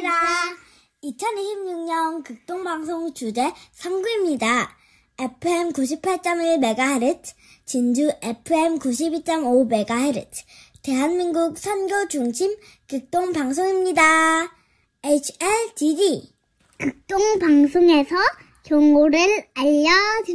반갑습니다. 2026년 극동방송 주제 선구입니다. FM 98.1MHz, 진주 FM 92.5MHz, 대한민국 선교 중심 극동방송입니다. HLDD 극동방송에서 경고를 알려드립니다.